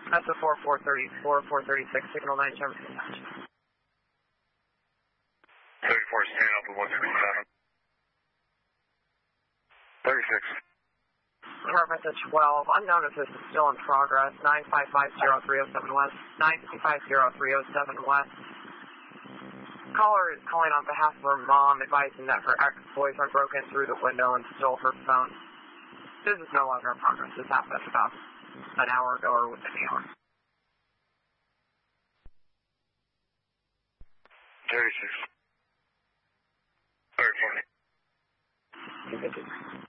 That's a 4434, 436, signal 9 Jefferson. 34 stand up with 167. 36. Harvard to 12. Unknown if this is still in progress. 9550307 West. 9550307 West. Caller is calling on behalf of her mom, advising that her ex-boyfriend broke in through the window and stole her phone. This is no longer in progress. This happened about an hour ago or within the hour. 36. 34. 253.